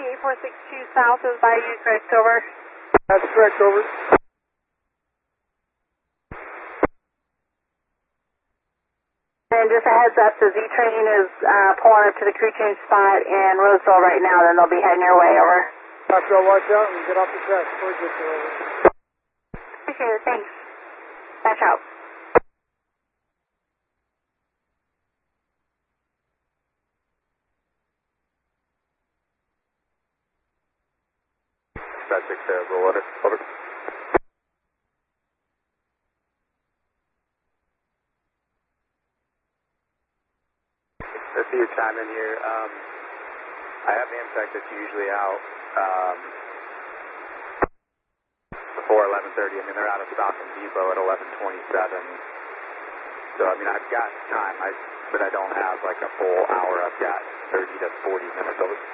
8462 south is Bayou, correct, over. That's correct, over. And just a heads up, the Z train is pulling up to the crew change spot in Roseville right now, then they'll be heading your way, over. Copy, I'll watch out and get off the track before it gets there, over. Appreciate it, thanks. Watch out. That's 6 Roll order, over. Let's see your time in here. I have Amtrak that's usually out before 11:30. I mean, they're out of Stockton Depot at 11:27. So, I mean, I've got time, but I don't have like a full hour. I've got 30 to 40 minutes over.